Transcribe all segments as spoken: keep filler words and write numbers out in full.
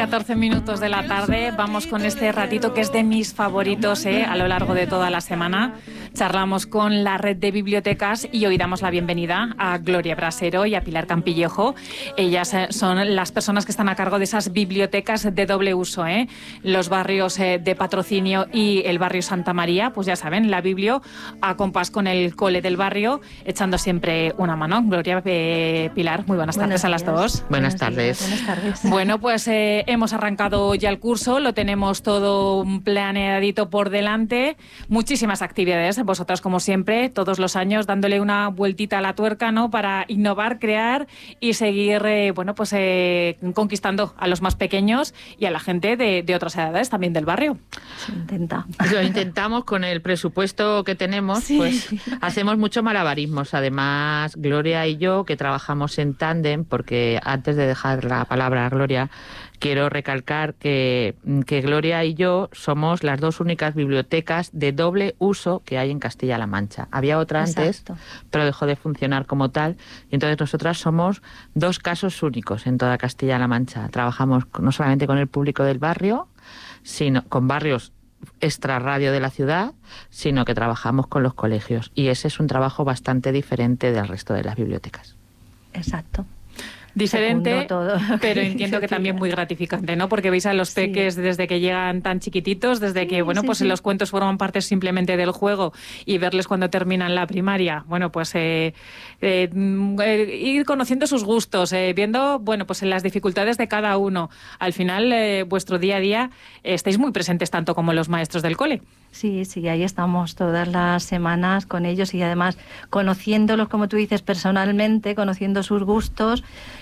catorce minutos de la tarde. Vamos con este ratito que es de mis favoritos eh, a lo largo de toda la semana. Charlamos con la red de bibliotecas y hoy damos la bienvenida a Gloria Brasero y a Pilar Campillejo. Ellas eh, son las personas que están a cargo de esas bibliotecas de doble uso, ¿eh? Los barrios eh, de Patrocinio y el barrio Santa María, pues ya saben, la biblio a compás con el cole del barrio, echando siempre una mano. Gloria, eh, Pilar, muy buenas tardes a las dos. Buenas tardes. Buenas tardes. Bueno, pues eh, hemos arrancado ya el curso, lo tenemos todo planeadito por delante, muchísimas actividades, vosotras como siempre, todos los años dándole una vueltita a la tuerca, ¿no? Para innovar, crear y seguir, eh, bueno, pues eh, conquistando a los más pequeños y a la gente de, de otras edades también del barrio. Se intenta. Lo intentamos con el presupuesto que tenemos, Sí. pues hacemos muchos malabarismos. Además, Gloria y yo, que trabajamos en tándem, porque antes de dejar la palabra a Gloria, quiero recalcar que, que Gloria y yo somos las dos únicas bibliotecas de doble uso que hay en Castilla-La Mancha. Había otra antes, Exacto. pero dejó de funcionar como tal. Y entonces nosotras somos dos casos únicos en toda Castilla-La Mancha. Trabajamos no solamente con el público del barrio, sino con barrios extrarradio de la ciudad, sino que trabajamos con los colegios. Y ese es un trabajo bastante diferente del resto de las bibliotecas. Exacto. Diferente, Segundo todo. pero entiendo que también muy gratificante, ¿no? Porque veis a los Sí. peques desde que llegan tan chiquititos, desde Sí, que, bueno, sí, pues sí. los cuentos forman parte simplemente del juego y verles cuando terminan la primaria, bueno, pues eh, eh, mm, eh, ir conociendo sus gustos, eh, viendo, bueno, pues las dificultades de cada uno. Al final, eh, vuestro día a día, eh, estáis muy presentes tanto como los maestros del cole. Sí, sí, ahí estamos todas las semanas con ellos y además conociéndolos, como tú dices, personalmente, conociendo sus gustos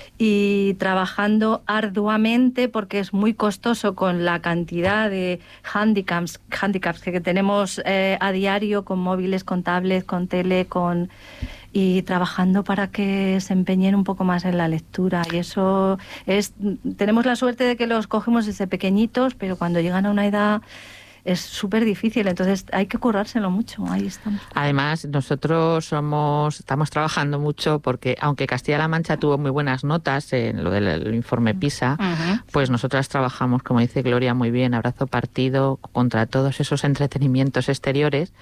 y trabajando arduamente porque es muy costoso con la cantidad de handicaps, handicaps que tenemos eh, a diario con móviles, con tablets, con tele, con y trabajando para que se empeñen un poco más en la lectura. Y eso es, tenemos la suerte de que los cogemos desde pequeñitos, pero cuando llegan a una edad es súper difícil, entonces hay que currárselo mucho, ahí estamos. Además, nosotros somos estamos trabajando mucho porque, aunque Castilla-La Mancha tuvo muy buenas notas en lo del el informe PISA, Uh-huh. pues nosotras trabajamos, como dice Gloria muy bien, abrazo partido contra todos esos entretenimientos exteriores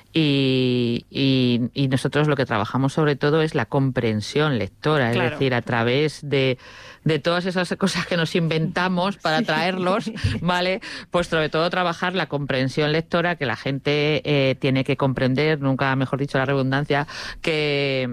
y, y, y nosotros lo que trabajamos sobre todo es la comprensión lectora, Claro. es decir, a través de, de todas esas cosas que nos inventamos para traerlos, ¿vale? Pues sobre todo trabajar la comprensión lectora, que la gente eh, tiene que comprender, nunca mejor dicho la redundancia, que,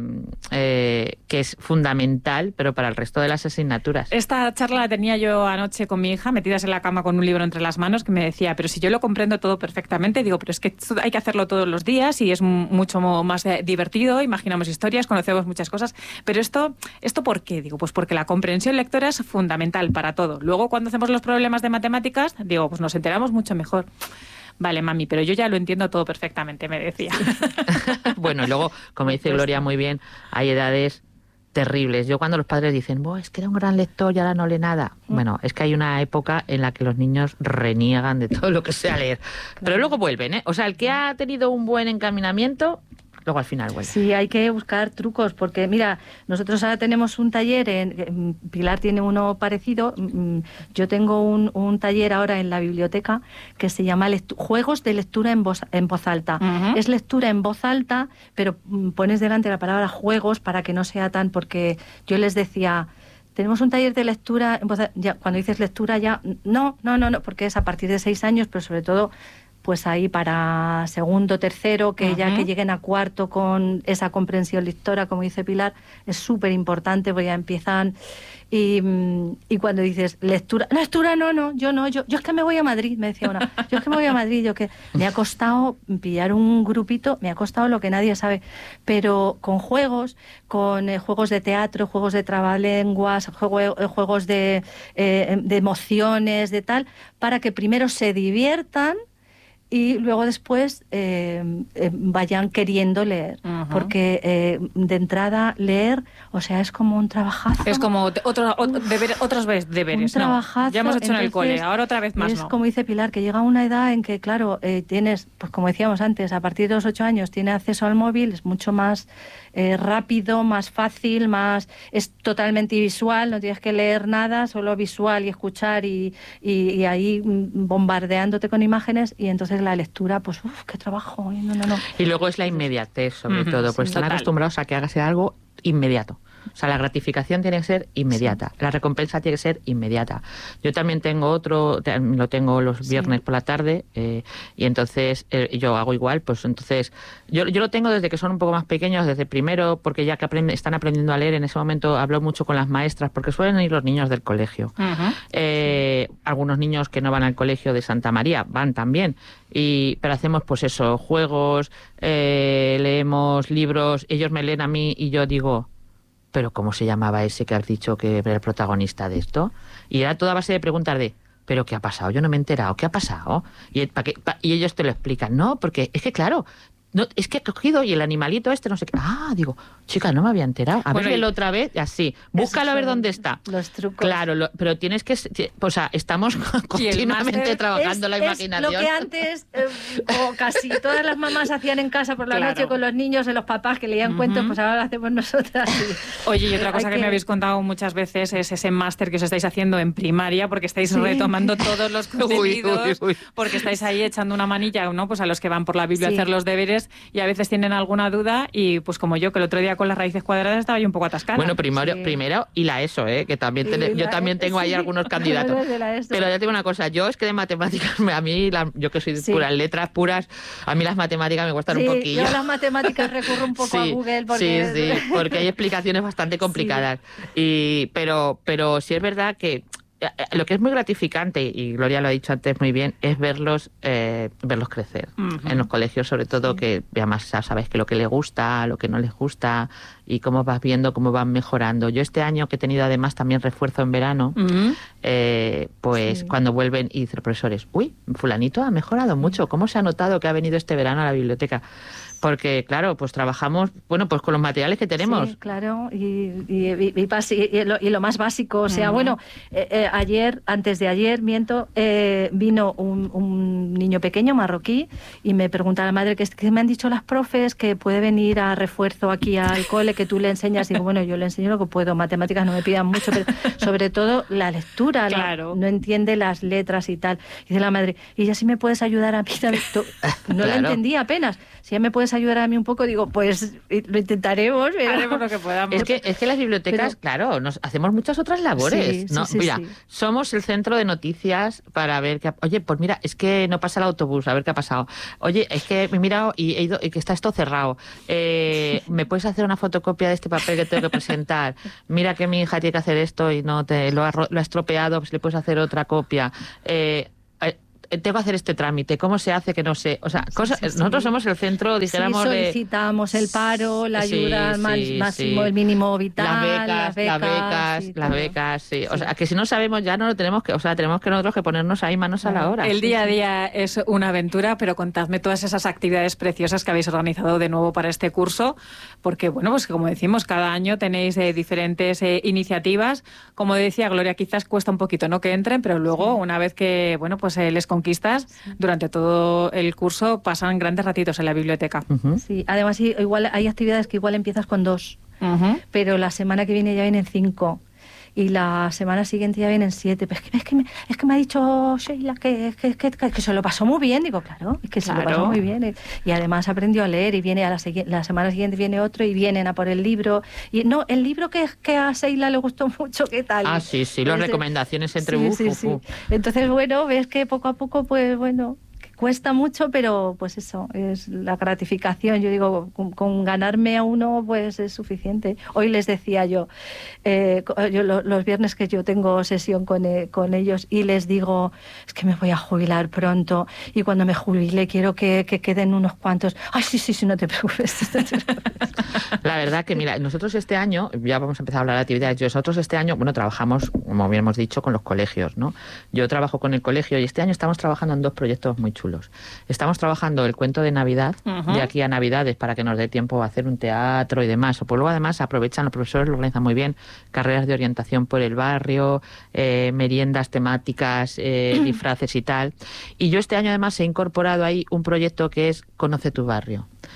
eh, que es fundamental, pero para el resto de las asignaturas. Esta charla la tenía yo anoche con mi hija, metidas en la cama con un libro entre las manos, que me decía, pero si yo lo comprendo todo perfectamente, digo, pero es que esto hay que hacerlo todos los días y es mucho más eh, divertido, imaginamos historias, conocemos muchas cosas, pero esto, ¿esto por qué? Digo, pues porque la comprensión lectora es fundamental para todo. Luego, cuando hacemos los problemas de matemáticas, digo, pues nos enteramos mucho mejor. Vale, mami, pero yo ya lo entiendo todo perfectamente, me decía. Bueno, y luego, como dice Gloria muy bien, hay edades terribles. Yo cuando los padres dicen, "Buah, es que era un gran lector y ahora no lee nada". Bueno, es que hay una época en la que los niños reniegan de todo lo que sea leer. Pero luego vuelven, ¿eh? O sea, el que ha tenido un buen encaminamiento, luego al final vuelve. Sí, hay que buscar trucos, porque mira, nosotros ahora tenemos un taller, en, Pilar tiene uno parecido, yo tengo un, un taller ahora en la biblioteca que se llama lectu- Juegos de lectura en voz, en voz alta. Uh-huh. Es lectura en voz alta, pero pones delante la palabra juegos para que no sea tan, porque yo les decía... Tenemos un taller de lectura, en voz alta, ya, cuando dices lectura ya, no, no, no, no, porque es a partir de seis años, pero sobre todo pues ahí para segundo, tercero, que Uh-huh. ya que lleguen a cuarto con esa comprensión lectora, como dice Pilar, es súper importante porque ya empiezan y, y cuando dices lectura, lectura no, no, yo no, yo, yo es que me voy a Madrid, me decía una, yo es que me voy a Madrid, yo que me ha costado pillar un grupito, me ha costado lo que nadie sabe, pero con juegos, con eh, juegos de teatro, juegos de trabalenguas, juego, eh, juegos de, eh, de emociones, de tal, para que primero se diviertan y luego después eh, eh, vayan queriendo leer. Uh-huh. Porque eh, de entrada leer, o sea, es como un trabajazo. Es como otro, otro, deber, otros deberes, un ¿no? trabajazo. Ya hemos hecho en el Entonces, cole, ahora otra vez más es no. como dice Pilar, que llega una edad en que, claro, eh, tienes, pues como decíamos antes, a partir de los ocho años tiene acceso al móvil, es mucho más eh, rápido, más fácil, más es totalmente visual, no tienes que leer nada, solo visual y escuchar y, y, y ahí bombardeándote con imágenes, y entonces la lectura, pues uff, qué trabajo. No, no, no. Y luego es la inmediatez, sobre Uh-huh, todo, pues sí, están total. acostumbrados a que hagas algo inmediato. O sea, la gratificación tiene que ser inmediata, sí. La recompensa tiene que ser inmediata. Yo también tengo otro, lo tengo los viernes sí. por la tarde, eh, y entonces eh, yo hago igual, pues entonces, yo, yo lo tengo desde que son un poco más pequeños, desde primero, porque ya que aprende, están aprendiendo a leer, en ese momento hablo mucho con las maestras, porque suelen ir los niños del colegio. Uh-huh. Eh, sí. Algunos niños que no van al colegio de Santa María van también, y pero hacemos pues eso, juegos, eh, leemos libros, ellos me leen a mí y yo digo... ¿pero cómo se llamaba ese que has dicho que era el protagonista de esto? Y era toda base de preguntas de, ¿pero qué ha pasado? Yo no me he enterado, ¿qué ha pasado? Y, ¿para qué? Y ellos te lo explican, no, porque es que claro... No, es que he cogido y el animalito este no sé qué. Ah, digo, chica, no me había enterado. A bueno, verlo otra vez, así. Búscalo a ver dónde está. Los trucos. Claro, lo, pero tienes que... O sea, estamos continuamente trabajando es, la imaginación. Es lo que antes, eh, o casi todas las mamás hacían en casa por la claro. noche con los niños, de los papás que leían uh-huh. cuentos, pues ahora lo hacemos nosotras. Y... Oye, y otra cosa que... que me habéis contado muchas veces es ese máster que os estáis haciendo en primaria, porque estáis sí. retomando todos los contenidos, uy, uy, uy. porque estáis ahí echando una manilla, ¿no? Pues a los que van por la Biblia sí. a hacer los deberes, y a veces tienen tienen alguna duda, y pues como yo, que el otro día con las raíces cuadradas estaba yo un poco atascada. Bueno, primero, sí. primero y la ESO, ¿eh? Que también ten, yo también tengo sí. ahí algunos candidatos. Pero ya tengo una cosa, yo es que de matemáticas, a mí, la, yo que soy de sí. puras letras puras, a mí las matemáticas me cuestan sí, un poquillo. Yo las matemáticas recurro un poco sí, a Google. Porque... Sí, sí, porque hay explicaciones bastante complicadas. Sí. Y, pero, pero sí es verdad que lo que es muy gratificante, y Gloria lo ha dicho antes muy bien, es verlos eh, verlos crecer. Uh-huh. En los colegios, sobre todo, sí. que además sabes que lo que les gusta, lo que no les gusta, y cómo vas viendo cómo van mejorando. Yo este año, que he tenido además también refuerzo en verano, uh-huh. eh, pues sí. cuando vuelven y dicen profesores, uy, fulanito ha mejorado mucho, ¿cómo se ha notado que ha venido este verano a la biblioteca? Porque, claro, pues trabajamos, bueno, pues con los materiales que tenemos. Sí, claro, y, y, y, y, y, lo, y lo más básico, o sea, uh-huh. bueno, eh, eh, ayer, antes de ayer, miento, eh, vino un, un niño pequeño, marroquí, y me pregunta a la madre que, que me han dicho las profes que puede venir a refuerzo aquí al cole, que tú le enseñas. Y digo, bueno, yo le enseño lo que puedo, matemáticas no me pidan mucho, pero sobre todo la lectura, claro. la, no entiende las letras y tal. Y dice la madre, y ya si me puedes ayudar a mí también. No claro. la entendí apenas. Si ya me puedes ayudar a mí un poco, digo, pues lo intentaremos. Pero... haremos lo que podamos. Es que, es que las bibliotecas, pero... claro, nos hacemos muchas otras labores. Sí, ¿no? sí, sí, mira, sí. somos el centro de noticias para ver qué... Oye, pues mira, es que no pasa el autobús, a ver qué ha pasado. Oye, es que me he mirado y he ido y que está esto cerrado. Eh, ¿Me puedes hacer una fotocopia de este papel que tengo que presentar? Mira que mi hija tiene que hacer esto y no te lo ha, lo ha estropeado, pues le puedes hacer otra copia. Eh, tengo que hacer este trámite, ¿cómo se hace que no sé? O sea, cosas, sí, sí, sí. nosotros somos el centro, dijéramos, sí, solicitamos de... el paro, la ayuda sí, sí, máximo, sí. el mínimo vital, las becas, las becas, las becas, sí, las becas sí. sí. O sea, que si no sabemos ya no lo tenemos que, o sea, tenemos que nosotros que ponernos ahí manos a la obra. El día a día es una aventura, pero contadme todas esas actividades preciosas que habéis organizado de nuevo para este curso, porque bueno, pues como decimos, cada año tenéis eh, diferentes eh, iniciativas. Como decía Gloria, quizás cuesta un poquito no que entren, pero luego, sí. una vez que, bueno, pues eh, les conquistas, durante todo el curso pasan grandes ratitos en la biblioteca. Uh-huh. Sí, además igual hay actividades que igual empiezas con dos, uh-huh. pero la semana que viene ya vienen cinco. Y la semana siguiente ya vienen siete. Pero es que, es que, me, es que me ha dicho Sheila que, que, que, que, que se lo pasó muy bien. Digo, claro, es que claro. se lo pasó muy bien. Y además aprendió a leer y viene a la, la semana siguiente viene otro y vienen a por el libro. Y no, el libro que, que a Sheila le gustó mucho, ¿qué tal? Ah, sí, sí, las recomendaciones entre sí, uf, sí, uf, sí. uf. Entonces, bueno, ves que poco a poco, pues bueno... cuesta mucho, pero pues eso, es la gratificación. Yo digo, con, con ganarme a uno, pues es suficiente. Hoy les decía yo, eh, yo lo, los viernes que yo tengo sesión con, eh, con ellos y les digo, es que me voy a jubilar pronto y cuando me jubile quiero que, que queden unos cuantos. Ay, sí, sí, sí, no te preocupes. La verdad que, mira, nosotros este año, ya vamos a empezar a hablar de actividades, nosotros este año, bueno, trabajamos, como bien hemos dicho, con los colegios, ¿no? Yo trabajo con el colegio y este año estamos trabajando en dos proyectos muy chulos. Estamos trabajando el cuento de Navidad, uh-huh. de aquí a Navidades, para que nos dé tiempo a hacer un teatro y demás. O por luego, además, aprovechan, los profesores lo organizan muy bien, carreras de orientación por el barrio, eh, meriendas temáticas, eh, disfraces y tal. Y yo este año, además, he incorporado ahí un proyecto que es Conoce tu barrio.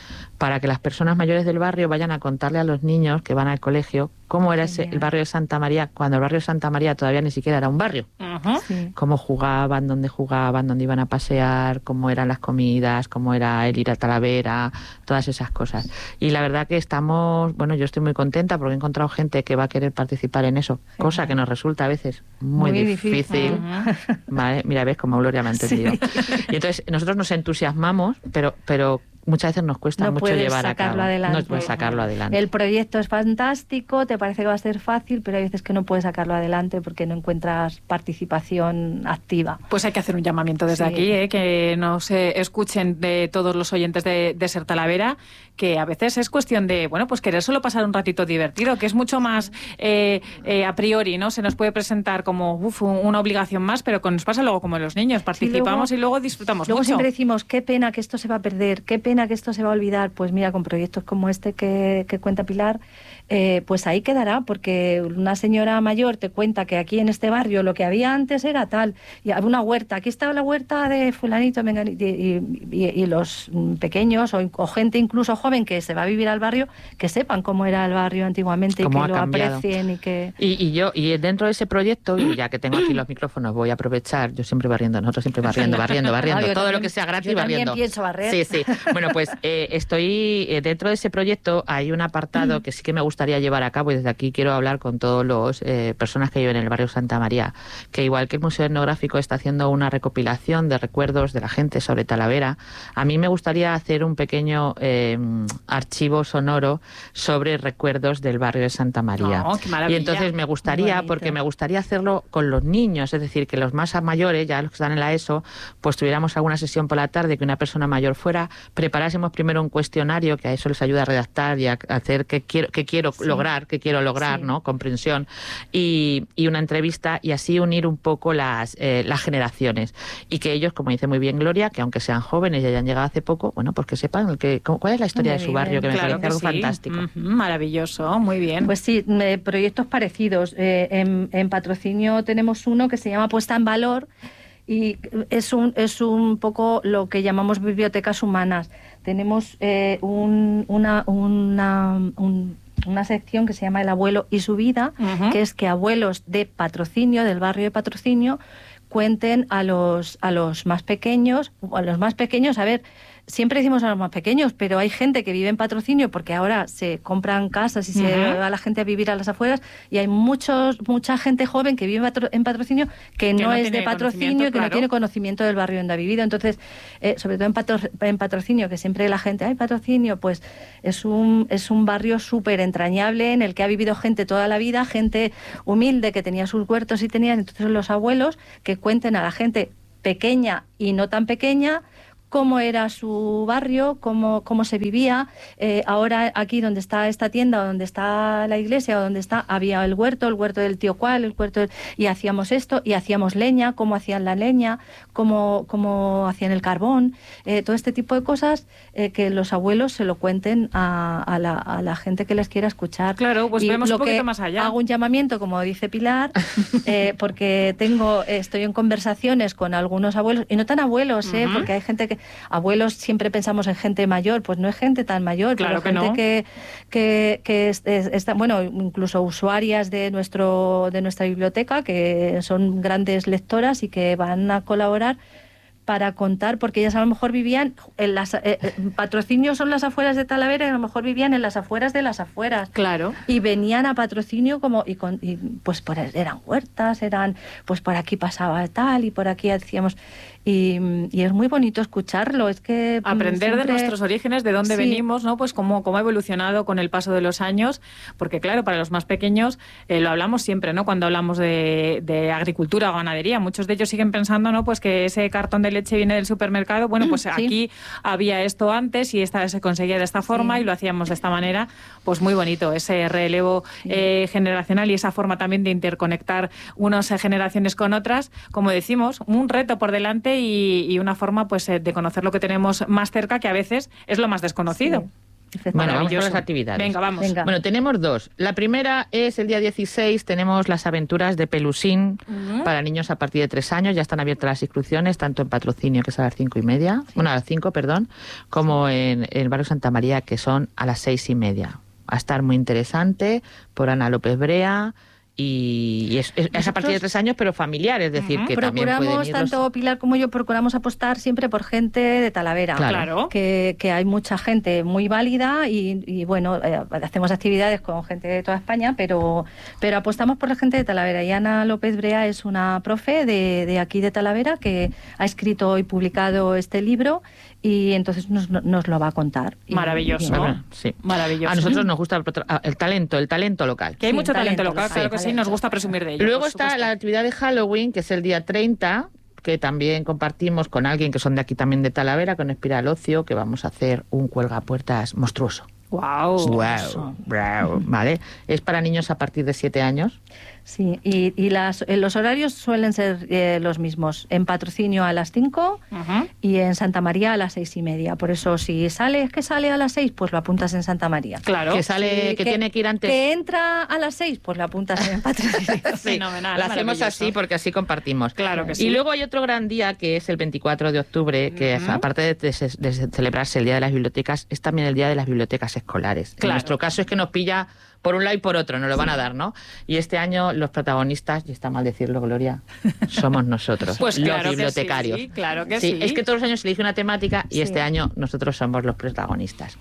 para que las personas mayores del barrio vayan a contarle a los niños que van al colegio cómo era ese, el barrio de Santa María, cuando el barrio de Santa María todavía ni siquiera era un barrio. Uh-huh. Sí. Cómo jugaban, dónde jugaban, dónde iban a pasear, cómo eran las comidas, cómo era el ir a Talavera, todas esas cosas. Y la verdad que estamos, bueno, yo estoy muy contenta porque he encontrado gente que va a querer participar en eso, sí, cosa que nos resulta a veces muy, muy difícil. difícil. Uh-huh. Vale, mira, ves cómo Gloria me ha entendido. Sí. Y entonces nosotros nos entusiasmamos, pero, pero muchas veces nos cuesta no mucho llevar a cabo. Adelante. No puedes sacarlo adelante. El proyecto es fantástico, te parece que va a ser fácil, pero hay veces que no puedes sacarlo adelante porque no encuentras participación activa. Pues hay que hacer un llamamiento desde sí. aquí, ¿eh? Que nos eh, escuchen de todos los oyentes de, de Ser Talavera, que a veces es cuestión de, bueno, pues querer solo pasar un ratito divertido, que es mucho más eh, eh, a priori, ¿no? Se nos puede presentar como uf, una obligación más, pero que nos pasa luego como los niños, participamos sí, luego, y luego disfrutamos luego mucho. Luego siempre decimos, qué pena que esto se va a perder, qué pena que esto se va a olvidar. Pues mira, con proyectos como este que, que cuenta Pilar, eh, pues ahí quedará, porque una señora mayor te cuenta que aquí en este barrio lo que había antes era tal, y había una huerta, aquí estaba la huerta de fulanito, menganito, y, y, y los pequeños o, o gente incluso joven que se va a vivir al barrio, que sepan cómo era el barrio antiguamente y que lo cambiado. aprecien y que... Y, y yo, y dentro de ese proyecto, y ya que tengo aquí los micrófonos, voy a aprovechar, yo siempre barriendo, nosotros siempre barriendo, barriendo, barriendo, no, todo también, lo que sea gratis yo barriendo. Yo también pienso barrer. Sí, sí. Bueno, pues eh, estoy eh, dentro de ese proyecto, hay un apartado que sí que me gustaría llevar a cabo, y desde aquí quiero hablar con todos los eh, personas que viven en el barrio Santa María, que igual que el Museo Etnográfico está haciendo una recopilación de recuerdos de la gente sobre Talavera, a mí me gustaría hacer un pequeño eh, archivo sonoro sobre recuerdos del barrio de Santa María. Oh, qué maravilla. Y entonces me gustaría, porque me gustaría hacerlo con los niños, es decir, que los más mayores, ya los que están en la ESO, pues tuviéramos alguna sesión por la tarde, que una persona mayor fuera, preparásemos primero un cuestionario, que a eso les ayuda a redactar y a hacer qué quiero, qué quiero sí. lograr, qué quiero lograr, sí. ¿no? Comprensión, y, y una entrevista, y así unir un poco las, eh, las generaciones. Y que ellos, como dice muy bien Gloria, que aunque sean jóvenes y hayan llegado hace poco, bueno, pues que sepan el que, cuál es la historia muy de su bien. barrio, que me claro parece que algo sí. fantástico. Uh-huh. Maravilloso, muy bien. Pues sí, eh, proyectos parecidos. Eh, en, en patrocinio tenemos uno que se llama Puesta en Valor, y es un, es un poco lo que llamamos bibliotecas humanas. Tenemos eh, un, una, una, un, una sección que se llama El abuelo y su vida, uh-huh. que es que abuelos de Patrocinio, del barrio de Patrocinio, cuenten a los, a los más pequeños, a los más pequeños, a ver, siempre decimos a los más pequeños, pero hay gente que vive en Patrocinio porque ahora se compran casas y se uh-huh. va la gente a vivir a las afueras, y hay muchos mucha gente joven que vive en Patrocinio que, que no, no es de Patrocinio, que claro. no tiene conocimiento del barrio donde ha vivido. Entonces, eh, sobre todo en, patro, en Patrocinio, que siempre la gente, ay, Patrocinio, pues es un, es un barrio súper entrañable en el que ha vivido gente toda la vida, gente humilde que tenía sus huertos y tenían, entonces los abuelos que cuenten a la gente pequeña y no tan pequeña cómo era su barrio, cómo, cómo se vivía. Eh, ahora aquí donde está esta tienda, o donde está la iglesia, o donde está, había el huerto, el huerto del tío cual, el huerto del, y hacíamos esto, y hacíamos leña, cómo hacían la leña, cómo, cómo hacían el carbón, eh, todo este tipo de cosas, eh, que los abuelos se lo cuenten a, a, la, a la gente que les quiera escuchar. Claro, pues y vemos lo un poquito que más allá. Hago un llamamiento, como dice Pilar, eh, porque tengo, estoy en conversaciones con algunos abuelos, y no tan abuelos, eh, uh-huh. porque hay gente que abuelos siempre pensamos en gente mayor, pues no es gente tan mayor, claro pero que gente no. que, que, que es, es, está, bueno, incluso usuarias de nuestro de nuestra biblioteca, que son grandes lectoras y que van a colaborar para contar, porque ellas a lo mejor vivían en las eh, Patrocinio son las afueras de Talavera, y a lo mejor vivían en las afueras de las afueras. Claro. Y venían a Patrocinio como y, con, y pues por, eran huertas, eran pues por aquí pasaba tal y por aquí hacíamos y, y es muy bonito escucharlo, es que aprender siempre... de nuestros orígenes, de dónde sí. venimos, ¿no? Pues cómo, cómo ha evolucionado con el paso de los años, porque claro, para los más pequeños eh, lo hablamos siempre, ¿no? Cuando hablamos de, de agricultura o ganadería, muchos de ellos siguen pensando, ¿no? Pues que ese cartón de leche viene del supermercado, bueno, pues sí. aquí había esto antes y esta se conseguía de esta forma sí. y lo hacíamos de esta manera, pues muy bonito ese relevo sí. eh, generacional y esa forma también de interconectar unas generaciones con otras, como decimos, un reto por delante y, y una forma pues de conocer lo que tenemos más cerca, que a veces es lo más desconocido. Sí. Bueno, vamos con las actividades. Venga, vamos. Venga. Bueno, tenemos dos. La primera es el día dieciséis, tenemos las aventuras de Pelusín uh-huh. para niños a partir de tres años. Ya están abiertas las inscripciones, tanto en Patrocinio, que es a las cinco y media, sí. bueno, a las cinco, perdón, como sí. en, en el barrio Santa María, que son a las seis y media. Va a estar muy interesante, por Ana López Brea. Y es, es, es a partir de tres años, pero familiar, es decir, uh-huh. que procuramos, también pueden ir tanto los... Pilar como yo, procuramos apostar siempre por gente de Talavera. Claro. Que, que hay mucha gente muy válida y, y bueno, eh, hacemos actividades con gente de toda España, pero, pero apostamos por la gente de Talavera. Y Ana López Brea es una profe de, de aquí de Talavera que ha escrito y publicado este libro y entonces nos, nos lo va a contar. Maravilloso. Y, bueno, sí. Maravilloso. A nosotros nos gusta el talento, el talento local. Que hay sí, mucho talento, talento local, sí, claro que sí, nos gusta presumir de ello. Luego está la actividad de Halloween, que es el día treinta, que también compartimos con alguien que son de aquí también de Talavera, con Espiral Ocio, que vamos a hacer un cuelgapuertas monstruoso. Wow. Wow. Wow. Vale. Es para niños a partir de siete años. Sí, y, y las, los horarios suelen ser eh, los mismos. En Patrocinio a las cinco uh-huh. y en Santa María a las seis y media. Por eso, si sale, es que sale a las seis, pues lo apuntas en Santa María. Claro. Que sale, sí, que, que tiene que ir antes. Que entra a las seis, pues lo apuntas en Patrocinio. Sí, fenomenal. Lo hacemos así porque así compartimos. Claro que sí. Y luego hay otro gran día que es el veinticuatro de octubre, que uh-huh. aparte de, de, de celebrarse el Día de las Bibliotecas, es también el Día de las Bibliotecas Escolares. Claro. En nuestro caso es que nos pilla por un lado y por otro, nos lo van a dar, ¿no? Y este año los protagonistas, y está mal decirlo, Gloria, somos nosotros, pues los claro bibliotecarios. Que sí, claro que sí, sí. Es que todos los años se elige una temática y sí. este año nosotros somos los protagonistas.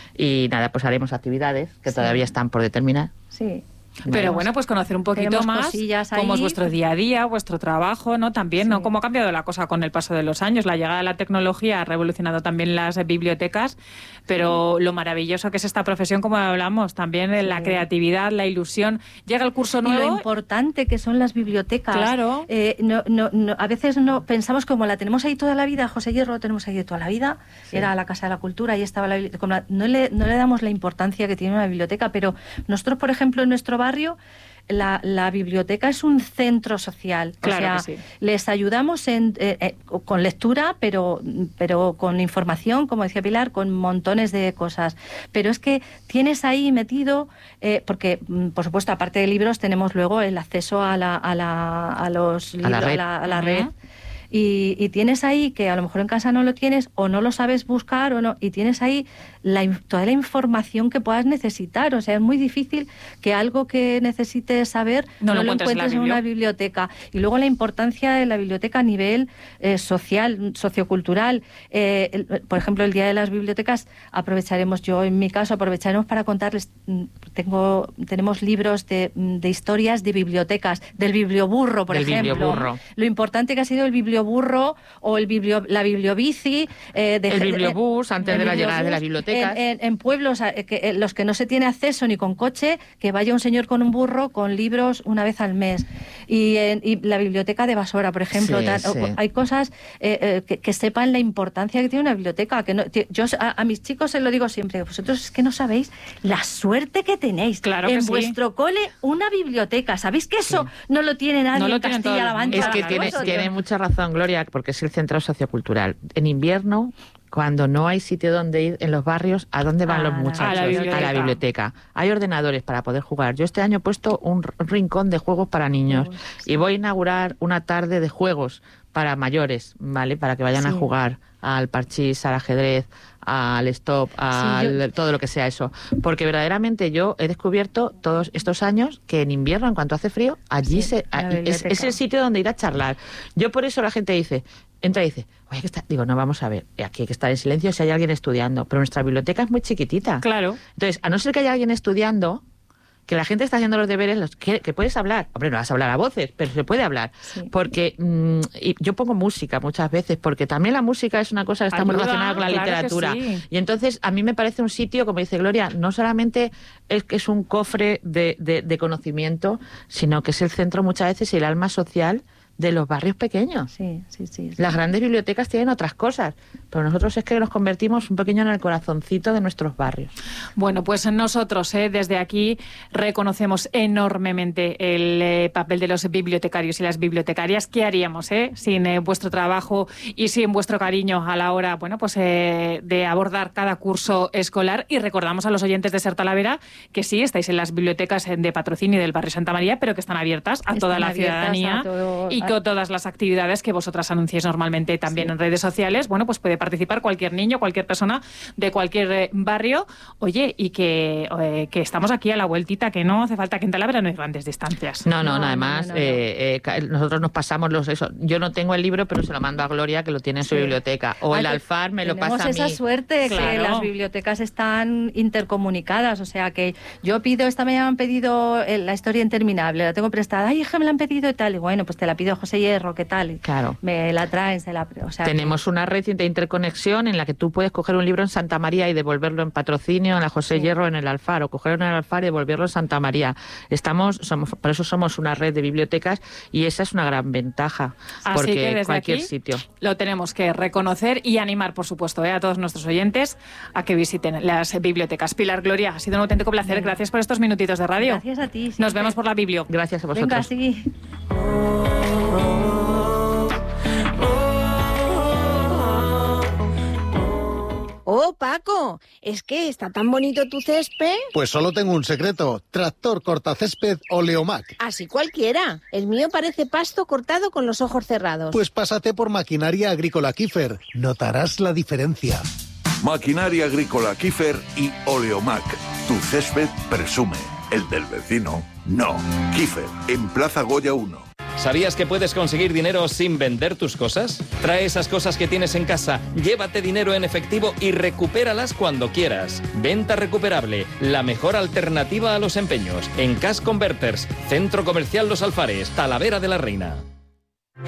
Y nada, pues haremos actividades que sí. todavía están por determinar. Sí. Pero bueno, pues conocer un poquito más cómo es vuestro día a día, vuestro trabajo, ¿no? También, sí. ¿no? Cómo ha cambiado la cosa con el paso de los años. La llegada de la tecnología ha revolucionado también las bibliotecas, pero sí. lo maravilloso que es esta profesión, como hablamos, también sí. la creatividad, la ilusión. Llega el curso nuevo. Y lo importante que son las bibliotecas. Claro. Eh, no, no, no, a veces no pensamos como la tenemos ahí toda la vida, José Hierro lo tenemos ahí toda la vida, sí. era la Casa de la Cultura y estaba la biblioteca. No le, no le damos la importancia que tiene una biblioteca, pero nosotros, por ejemplo, en nuestro barrio, La, la biblioteca es un centro social. Claro o sea, que sí. les ayudamos en, eh, eh, con lectura, pero, pero con información, como decía Pilar, con montones de cosas. Pero es que tienes ahí metido, eh, porque, por supuesto, aparte de libros, tenemos luego el acceso a, la, a, la, a los libros, a la red. A la, a la uh-huh. red. Y, y tienes ahí, que a lo mejor en casa no lo tienes o no lo sabes buscar o no, y tienes ahí la, toda la información que puedas necesitar. O sea, es muy difícil que algo que necesites saber no, no lo, lo encuentres en, en una biblioteca. Y luego la importancia de la biblioteca a nivel eh, social, sociocultural. Eh, el, por ejemplo, el Día de las Bibliotecas aprovecharemos, yo en mi caso aprovecharemos para contarles, tengo tenemos libros de, de historias de bibliotecas, del biblioburro, por del ejemplo. Biblioburro. Lo importante que ha sido el biblioburro o el biblio, la bibliobici. Eh, de, el bibliobús, antes el de la bibliobús, llegada de las bibliotecas. En, en, en pueblos eh, que, en los que no se tiene acceso ni con coche, que vaya un señor con un burro con libros una vez al mes. Y, en, y la biblioteca de Basora, por ejemplo. Sí, tan, sí. O, hay cosas eh, eh, que, que sepan la importancia que tiene una biblioteca. Que no, yo a, a mis chicos se lo digo siempre, vosotros es que no sabéis la suerte que tenéis. Claro en que vuestro sí. cole una biblioteca. ¿Sabéis que eso sí. no lo tiene nadie no lo en Castilla-La Mancha? Es que tiene, tiene mucha razón, Gloria, porque es el centro sociocultural. En invierno, cuando no hay sitio donde ir en los barrios, ¿a dónde van a los la, muchachos? A la, a la biblioteca. Hay ordenadores para poder jugar. Yo este año he puesto un rincón de juegos para niños oh, sí. y voy a inaugurar una tarde de juegos para mayores, ¿vale? Para que vayan sí. a jugar al parchís, al ajedrez, al stop, al sí, yo... todo lo que sea eso. Porque verdaderamente yo he descubierto todos estos años que en invierno, en cuanto hace frío, allí sí, se, a, es, es el sitio donde ir a charlar. Yo por eso la gente dice, entra y dice, oye, que está... digo, no, vamos a ver, aquí hay que estar en silencio si hay alguien estudiando, pero nuestra biblioteca es muy chiquitita. Claro. Entonces, a no ser que haya alguien estudiando, que la gente está haciendo los deberes, los que, que puedes hablar. Hombre, no vas a hablar a voces, pero se puede hablar. Sí. Porque mmm, y yo pongo música muchas veces, porque también la música es una cosa que está Ayuda, muy relacionada con la claro literatura. Sí. Y entonces, a mí me parece un sitio, como dice Gloria, no solamente es que es un cofre de, de, de conocimiento, sino que es el centro muchas veces y el alma social de los barrios pequeños. Sí, sí, sí, sí. Las grandes bibliotecas tienen otras cosas, pero nosotros es que nos convertimos un poquillo en el corazoncito de nuestros barrios. Bueno, pues nosotros eh, desde aquí reconocemos enormemente el eh, papel de los bibliotecarios y las bibliotecarias. ¿Qué haríamos eh, sin eh, vuestro trabajo y sin vuestro cariño a la hora, bueno, pues eh, de abordar cada curso escolar? Y recordamos a los oyentes de Ser Talavera que sí, estáis en las bibliotecas de patrocinio del barrio Santa María, pero que están abiertas a Están toda la abiertas ciudadanía a todo, y con todas las actividades que vosotras anunciáis normalmente también sí. en redes sociales. Bueno, pues puede participar cualquier niño, cualquier persona de cualquier eh, barrio. Oye, y que, eh, que estamos aquí a la vueltita, que no hace falta que en Talavera no hay grandes distancias. No, no, no, No, además no, no, no. Eh, eh, nosotros nos pasamos los eso. Yo no tengo el libro, pero se lo mando a Gloria, que lo tiene en su Sí. biblioteca. O Ay, el te- Alfar me lo pasa a mí. Tenemos esa suerte Claro. que las bibliotecas están intercomunicadas, o sea que yo pido, esta mañana me han pedido eh, la historia interminable, la tengo prestada, ay, hija, me la han pedido y tal, y bueno, pues te la pido José Hierro, ¿qué tal? Y Claro. me la traen, se la... O sea, Tenemos una red de interconexión en la que tú puedes coger un libro en Santa María y devolverlo en Patrocinio, en la José Sí. Hierro, en el Alfar, o cogerlo en el Alfar y devolverlo en Santa María. Estamos, somos, por eso somos una red de bibliotecas y esa es una gran ventaja, Así porque que desde cualquier aquí sitio. lo tenemos que reconocer y animar, por supuesto, eh, a todos nuestros oyentes a que visiten las bibliotecas. Pilar, Gloria, ha sido un auténtico placer. Venga. Gracias por estos minutitos de radio. gracias a ti. Nos siempre. vemos por la biblio. Gracias a vosotros. Venga, sí. Oh, Paco, es que está tan bonito tu césped. Pues solo tengo un secreto, tractor cortacésped Oleomac. Así cualquiera. El mío parece pasto cortado con los ojos cerrados. Pues pásate por Maquinaria Agrícola Kiefer, notarás la diferencia. Maquinaria Agrícola Kiefer y Oleomac. Tu césped presume, el del vecino no. Kiefer, en Plaza Goya uno. ¿Sabías que puedes conseguir dinero sin vender tus cosas? Trae esas cosas que tienes en casa, llévate dinero en efectivo y recupéralas cuando quieras. Venta recuperable, la mejor alternativa a los empeños. En Cash Converters, Centro Comercial Los Alfares, Talavera de la Reina.